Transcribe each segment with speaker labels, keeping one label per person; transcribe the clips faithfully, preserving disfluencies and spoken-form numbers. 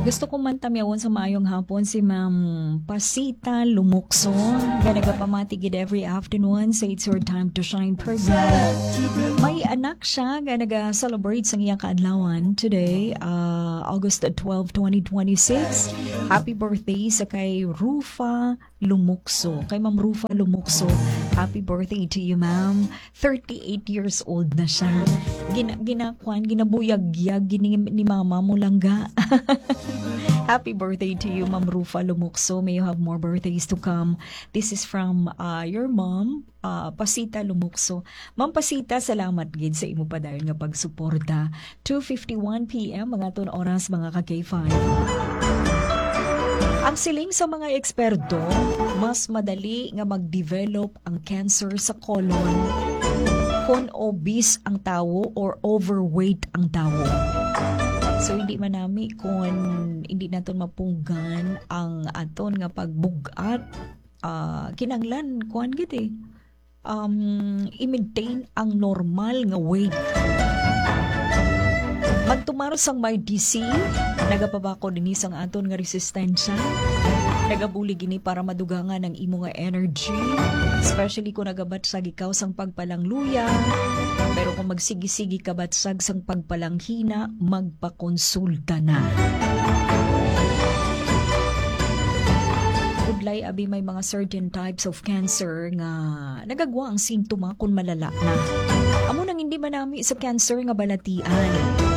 Speaker 1: Gusto ko man tamyawan sa maayong hapon si Ma'am Pasita Lumukso. Ganaga pamatigid every afternoon sa It's Your Time to Shine program. May anak siya, ganaga celebrate sa iyang kaadlawan today, uh, August twelfth, twenty twenty-six. Happy birthday sa kay Rufa Lumukso. Kay Ma'am Rufa Lumukso, happy birthday to you, ma'am. thirty-eight years old na siya. Gina, ginakwan, ginabuyagyag, gini ni mama mo langga. Happy birthday to you, Ma'am Rufa Lumukso. May you have more birthdays to come. This is from uh, your mom, uh, Pasita Lumukso. Ma'am Pasita, salamat gid sa imo pa dahil nga pagsuporta. two fifty-one p.m. mga ton oras mga ka-K five. Ang siling sa mga eksperto, mas madali nga mag-develop ang cancer sa colon kung obese ang tao or overweight ang tao. So hindi man nami kung hindi naton mapunggan ang aton nga pagbugat, uh, kinanglan kuan gid eh. Um, i-maintain ang normal nga weight. Magtumaros ang may D C, nagapabako din isang aton nga resistensya. Nagabuli gini para madugangan ang imo nga energy, especially kung nagabatsag ikaw sang pagpalangluya. Pero kung magsigi-sigi ka batsag sang pagpalanghina, magpakonsulta na. Udlay abi may mga certain types of cancer nga nagagwa ang simptoma kung malala na. Amo nang hindi manami sa cancer nga balatian.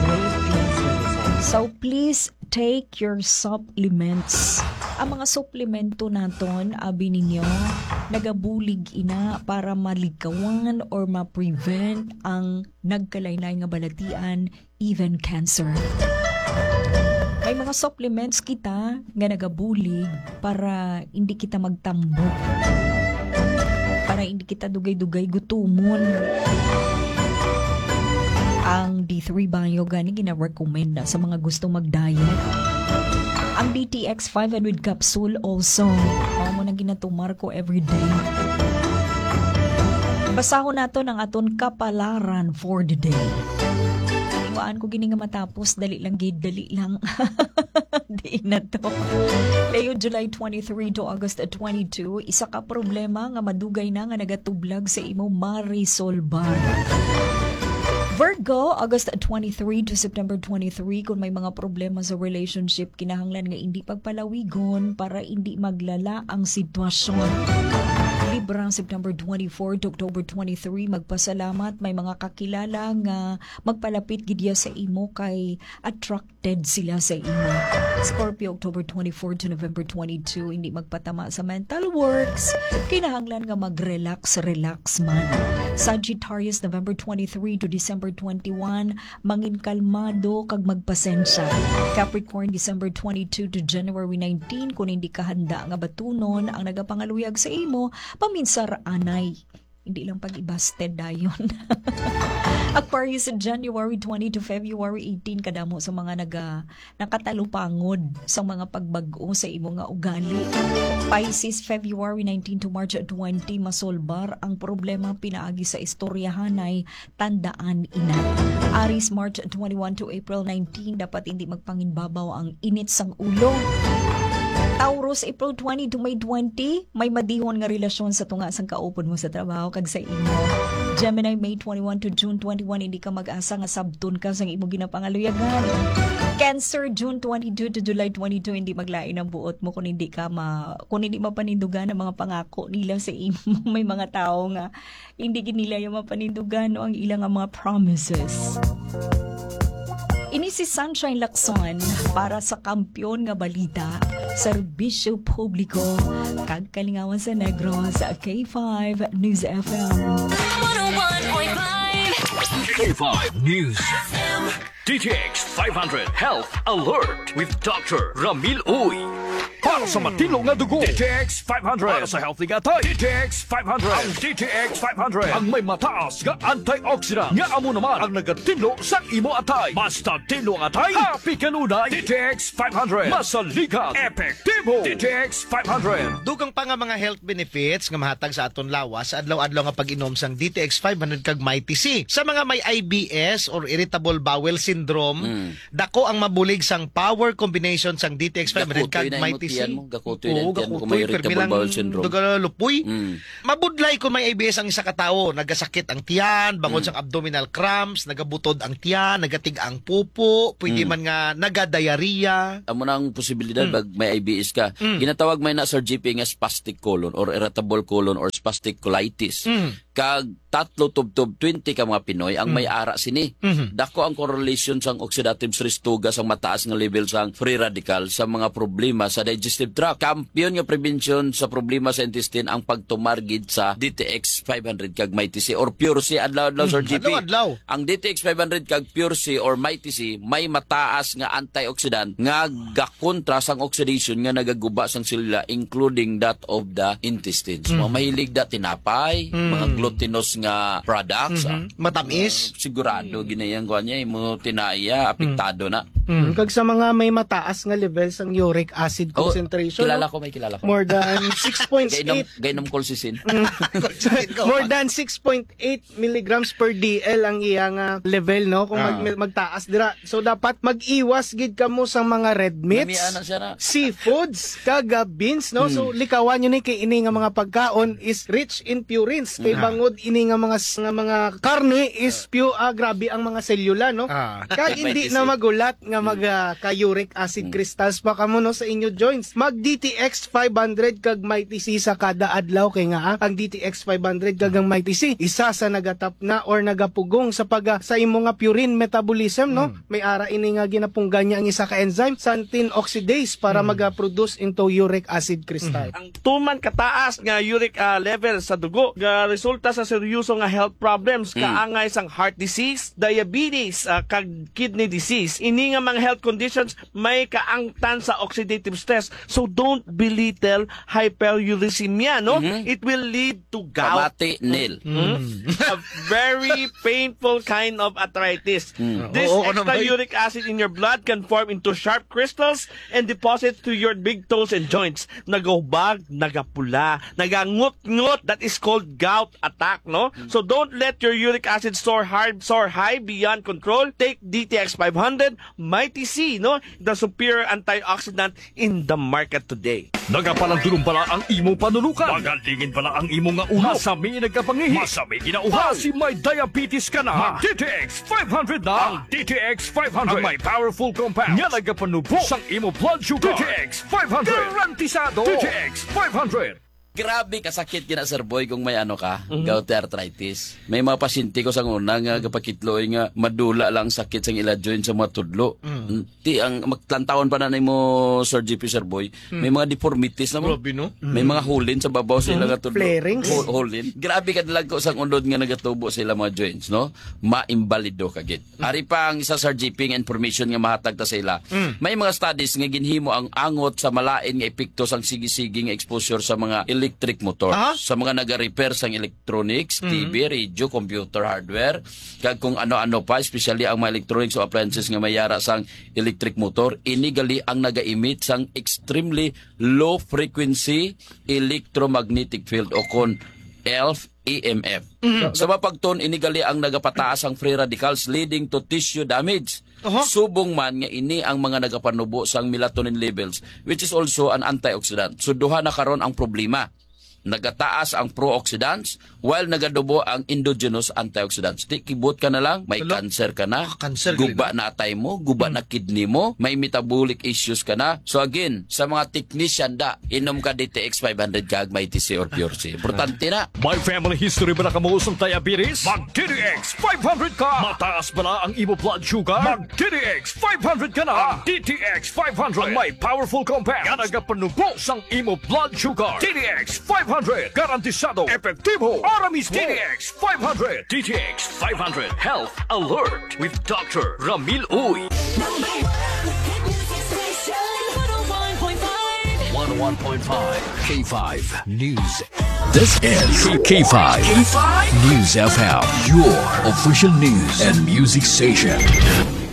Speaker 1: So please take your supplements. Ang mga supplemento naton, abi ninyo, nagabulig ina para malikawan or ma-prevent ang nagkalaynay nga balatian, even cancer. May mga supplements kita nga nagabulig para hindi kita magtambok, para hindi kita dugay-dugay gutumon. Ang D three Bio gani gina-recommend na sa mga gustong mag-diet. Ang D T X five hundred capsule also. Mao mo nang ginatumar ko everyday. Basahon nato ng aton kapalaran for the day. Iwaan ko gini nga matapos, dali lang gid, dali lang. Di na to. Layo July twenty-three to August twenty-two, isa ka problema nga madugay na nga nagatublag sa imo marisolbar. Virgo, August twenty-three to September twenty-three, kung may mga problema sa relationship, kinahanglan nga hindi pagpalawigon para hindi maglala ang sitwasyon. Libra, September twenty-fourth to October twenty-three, magpasalamat, may mga kakilala nga magpalapit gidya sa imo kay attracted sila sa imo. Scorpio, October twenty-fourth to November twenty-two, hindi magpatama sa mental works, kinahanglan nga mag-relax, relax man. Sagittarius, November twenty-three to December twenty-one, mangin kalmado kag magpasensya. Capricorn, December twenty-two to January nineteenth, kung hindi ka handa nga batunon ang nagapangaluyag sa imo, paminsar anay. Hindi lang pag-ibasted dayon. Aquarius, January twentieth to February eighteenth, kadamo sa mga naga nakatalupangod sa mga pagbag-o sa imo nga ugali. Pisces, February nineteenth to March twentieth, masolbar ang problema pinaagi sa istoryahanay, tandaan ina. Aries, March twenty-first to April nineteenth, dapat hindi magpanginbabaw ang init sang ulo. Taurus, April twentieth to May twentieth, may madihon nga relasyon sa tunga sang kaupon mo sa trabaho kag sa imo. Gemini, May twenty-first to June twenty-first, hindi ka mag-asa nga sabton ka sang imo ginapangaluyagan. Cancer, June twenty-second to July twenty-second, hindi maglain ang buot mo kung hindi ka ma kung hindi mapanindugan ang mga pangako nila sa imo. May mga tao nga hindi nila yung mapanindugan no, ang ilang mga promises. Ini si Sunshine Lacson para sa kampyon nga balita, serbisyo publiko, kag kalingawan sa Negros, sa K five News F M.
Speaker 2: one oh one point five
Speaker 3: K five News F M. D T X five hundred Health Alert with Doctor Ramil Uy. Para sa matino nga dugo, D T X five hundred. Para sa healthy nga tay, D T X five hundred. Ang D T X five hundred ang may mataas nga antioxidant nga amo naman ang nagatino sa imo atay. Basta tino ang atay, happy kanunay. D T X five hundred masalikat, epektibo. D T X five hundred.
Speaker 4: Dugang pa nga mga health benefits nga mahatag sa aton lawas sa adlaw-adlaw nga pag-inom sang D T X five hundred kag Mighty C. Sa mga may I B S or irritable bowel syndrome,
Speaker 5: Mm.
Speaker 4: dako ang mabulig sang power combination sang D T X five hundred
Speaker 5: Gakutoy
Speaker 4: kag
Speaker 5: na
Speaker 4: Mighty C.
Speaker 5: imutian mo. Gakutoy na
Speaker 4: Oo,
Speaker 5: imutian mo kung
Speaker 4: gakutoy,
Speaker 5: may irritable
Speaker 4: permilang
Speaker 5: bowel syndrome.
Speaker 4: dugalupoy.
Speaker 5: Mm.
Speaker 4: Mabudlay kung may I B S ang isa ka tawo, nagasakit ang tiyan, bangod
Speaker 5: Mm.
Speaker 4: sang abdominal cramps, nagabutod ang tiyan, nagatig ang pupo, pwede
Speaker 5: Mm.
Speaker 4: man nga naga-diarrhea.
Speaker 5: Amo na ang posibilidad
Speaker 4: Mm.
Speaker 5: bag may I B S ka.
Speaker 4: Mm.
Speaker 5: Ginatawag may na Sir G P nga spastic colon or irritable colon or spastic colitis.
Speaker 4: Mm.
Speaker 5: Kag tatlo tubtob twenty ka mga Pinoy ang may ara sini.
Speaker 4: Mhm.
Speaker 5: Dako ang correlation sang oxidative stress tuga sang mataas nga level sang free radical sa mga problema sa digestive tract. Kampiyon nga prevention sa problema sa intestine ang pagtumargid sa D T X five hundred kag Mighty C or Pure C adlaw-adlaw Sir G P.
Speaker 4: Adlaw-adlaw.
Speaker 5: Ang D T X five hundred kag Pure C or Mighty C may mataas nga antioxidant nga gakontra sang oxidation nga nagaguba sang selula including that of the intestines. Mga mahilig da tinapay, mga glutinous nga products. ah.
Speaker 4: Matamis.
Speaker 5: Sigurado ginayang ko niya mo tinaya apektado na.
Speaker 6: Mm. Kag sa mga may mataas nga levels ang uric acid
Speaker 5: Oh,
Speaker 6: concentration,
Speaker 5: kilala
Speaker 6: no?
Speaker 5: ko may kilala ko.
Speaker 6: more than six point
Speaker 5: Gainom
Speaker 6: eight
Speaker 5: gainom colchicine.
Speaker 6: more than six point eight milligrams per D L ang iyang ah, level, no, kung mag,
Speaker 4: Ah.
Speaker 6: magtaas dira. So dapat mag-iwas gid kamo sa mga red meats,
Speaker 5: Namiana siya na.
Speaker 6: seafoods, kag ah, beans, no. So likawan yun ni kay ini nga mga pagkaon is rich in purines. Kay bangod ini nga mga nga mga karne is pure ah, grabe ang mga selula, no.
Speaker 4: Ah.
Speaker 6: Kag hindi na magulat nga mag ah, ka-uric acid crystals pa kamo, no, sa inyo joints. Mag D T X five hundred kag Mighty C sa kada adlaw kay nga ah, ang D T X five hundred kag ang Mighty C isa sa nagatap na or nagapugong sa pag ah, sa imo nga purine metabolism, no. May ara ini nga ginapunggan niya ang isa ka enzyme xanthine oxidase para mag-produce into uric acid crystal.
Speaker 7: Ang tuman kataas nga uric ah, level sa dugo nga resulta sa seryoso nga health problems kaangay sang heart disease, diabetes, ah, kag kidney disease. Ini nga mga health conditions may kaangtan sa oxidative stress. So don't belittle hyperuricemia, no? It will lead to gout.
Speaker 5: Kamati nil.
Speaker 7: A very painful kind of arthritis. This
Speaker 4: Oo,
Speaker 7: extra
Speaker 4: ano ba yun?
Speaker 7: uric acid in your blood can form into sharp crystals and deposit to your big toes and joints. Nagahubag, nagapula, nagangut-ngut. That is called gout attack, no? So don't let your uric acid soar hard, soar high beyond control. Take D T X five hundred, Mighty C, no? The superior antioxidant in the market today.
Speaker 3: Nagapalandulong pala ang imong panulukan. Magalingin pala ang imong nga uhaw. Masami nagkapangihi. Masami ginauhaw. Si may diabetes ka na. Mag D T X five hundred na. Ang D T X five hundred. Ang may powerful compound. Nga nagapanubo sang imo blood sugar. D T X five hundred. Garantisado. D T X five hundred.
Speaker 5: Grabe kasakit gina Sir Boy kung may ano ka, gout arthritis. May mga pasyente ko sa una nga kapakitloy nga madula lang sakit sang ila joint sa mga tudlo. Ti ang magtlantawan pa na mo Sir G P Sir Boy, may mga deformities na mo.
Speaker 4: Grabe, no?
Speaker 5: May mga hulin sa babaw sa ila nga tudlo.
Speaker 6: Flarings.
Speaker 5: Hul- hulin. Grabe ka dalag ko sang unod nga nagatubo sa ila mga joints, no? Maimbalido kagit. Ari pa ang isa Sir G P nga information nga mahatag ta sa ila. May mga studies nga ginhimo ang angot sa malain nga epekto sang sige-sige nga exposure sa mga electric motor.
Speaker 4: Ah?
Speaker 5: Sa mga naga-repair sang electronics, T V, radio, computer hardware, kag kung ano-ano pa, especially ang mga electronics o appliances nga mayara sang electric motor, inigali ang naga-emit sang extremely low frequency electromagnetic field o kon E L F, E M F. Sa mapagton, inigali ang nagapataas ang free radicals leading to tissue damage. Subong man nga ini ang mga nagapanubo sang melatonin levels which is also an antioxidant. So duha na karon ang problema. Nagataas ang pro-oxidants while nagadubo ang endogenous antioxidants. Di kibot ka na lang, may cancer ka na,
Speaker 4: cancer
Speaker 5: guba na atay mo, guba na kidney mo, may metabolic issues ka na. So again, sa mga technician da, inom ka D T X five hundred kag Mighty C or Pure C. Importante na.
Speaker 3: May family history ba na kamuusong diabetes? Mag D T X five hundred ka! Mataas ba na ang imo blood sugar? Mag D T X five hundred ka na! Ang D T X five hundred ang may powerful compound nga nagapanubo sang imo blood sugar. D T X five hundred garantisado, epektibo, aramis D T X five hundred. D T X five hundred Health Alert with Doctor Ramil Uy.
Speaker 2: Number one hit music station. one oh one point five.
Speaker 3: one oh one point five K five News. This is K five K five News F M, your official news and music station.